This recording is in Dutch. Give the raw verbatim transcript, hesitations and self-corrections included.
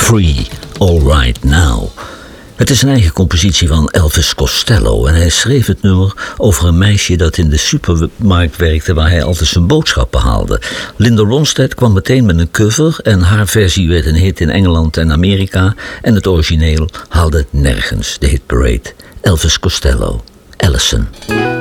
Free, All Right Now. Het is een eigen compositie van Elvis Costello en hij schreef het nummer over een meisje dat in de supermarkt werkte waar hij altijd zijn boodschappen haalde. Linda Ronstadt kwam meteen met een cover en haar versie werd een hit in Engeland en Amerika en het origineel haalde nergens de hitparade. Elvis Costello, Allison.